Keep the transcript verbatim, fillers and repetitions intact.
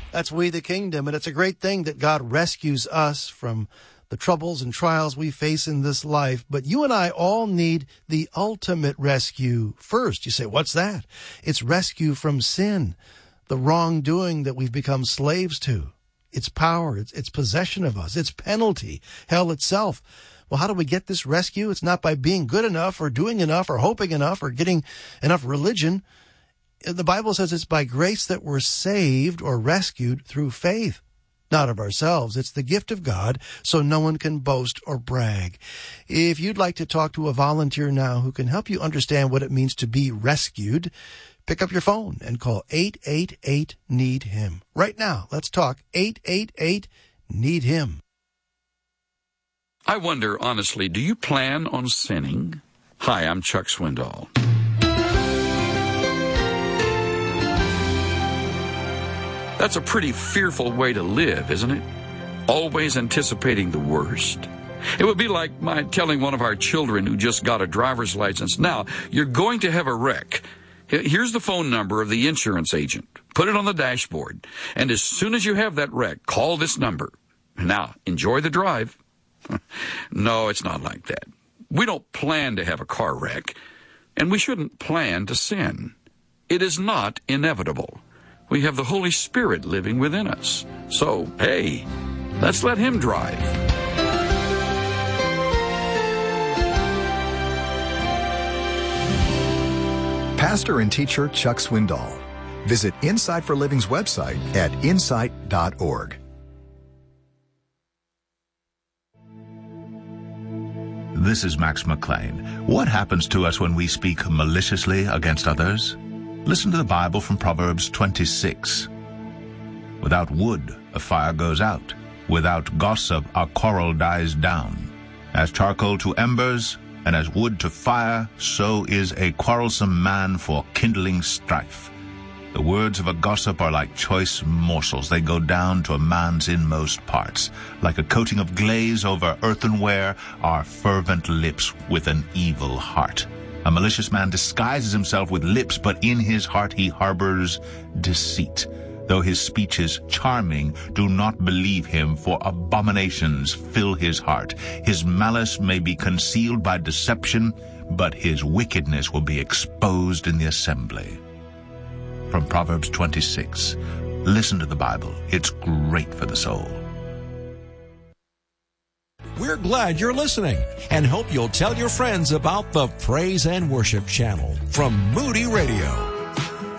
That's We the Kingdom, and it's a great thing that God rescues us from the troubles and trials we face in this life. But you and I all need the ultimate rescue first. You say, what's that? It's rescue from sin, the wrongdoing that we've become slaves to. Its power, its, its possession of us, its penalty, hell itself. Well, how do we get this rescue? It's not by being good enough or doing enough or hoping enough or getting enough religion. The Bible says it's by grace that we're saved or rescued through faith. Not of ourselves. It's the gift of God, so no one can boast or brag. If you'd like to talk to a volunteer now who can help you understand what it means to be rescued, pick up your phone and call eight eight eight, need him. Right now, let's talk. eight eight eight, need him. I wonder, honestly, do you plan on sinning? Hi, I'm Chuck Swindoll. That's a pretty fearful way to live, isn't it? Always anticipating the worst. It would be like my telling one of our children who just got a driver's license, now, you're going to have a wreck. Here's the phone number of the insurance agent. Put it on the dashboard. And as soon as you have that wreck, call this number. Now, enjoy the drive. No, it's not like that. We don't plan to have a car wreck, and we shouldn't plan to sin. It is not inevitable. We have the Holy Spirit living within us. So, hey, let's let him drive. Pastor and teacher Chuck Swindoll. Visit Insight for Living's website at insight dot org. This is Max McLean. What happens to us when we speak maliciously against others? Listen to the Bible from Proverbs twenty-six. Without wood, a fire goes out. Without gossip, a quarrel dies down. As charcoal to embers, and as wood to fire, so is a quarrelsome man for kindling strife. The words of a gossip are like choice morsels. They go down to a man's inmost parts. Like a coating of glaze over earthenware are fervent lips with an evil heart. A malicious man disguises himself with lips, but in his heart he harbors deceit. Though his speech is charming, do not believe him, for abominations fill his heart. His malice may be concealed by deception, but his wickedness will be exposed in the assembly. From Proverbs twenty-six. Listen to the Bible. It's great for the soul. We're glad you're listening and hope you'll tell your friends about the Praise and Worship channel from Moody Radio.